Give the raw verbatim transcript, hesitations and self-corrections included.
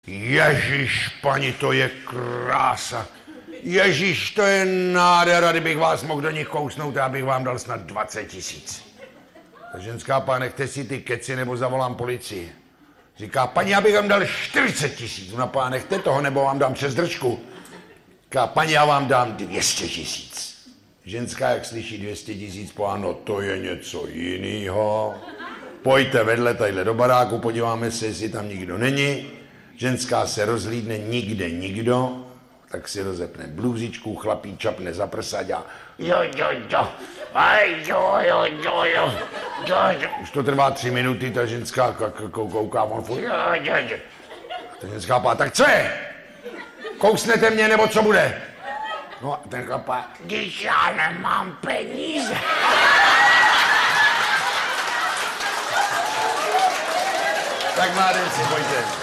Ježíš, pani, to je krása. Ježíš, to je nádhera, kdybych vás mohl do nich kousnout, já bych vám dal snad dvacet tisíc. Ta ženská, pá, nechte si ty keci, nebo zavolám policii. Říká, paní, já bych vám dal čtyřicet tisíc. Ona, pá, nechte toho, nebo vám dám přes držku. Říká, paní, já vám dám dvě stě tisíc. Ženská, jak slyší dvě stě tisíc, pá, no to je něco jinýho. Pojďte vedle tadyhle do baráku, podíváme se, jestli tam nikdo není. Ženská se rozhlídne, nikde nikdo, tak si rozepne blůzičku, chlapí čapne za prsa a dělá jo, jo, jo, aj, jo, jo, jo, jo, jo, jo. Už to trvá tři minuty, ta ženská kouká, on furt, jo, jo, jo. Ta ženská pá, tak co je? Kousnete mě, nebo co bude? No a ten chlapá, když já nemám peníze. Tak mládenci, pojďte.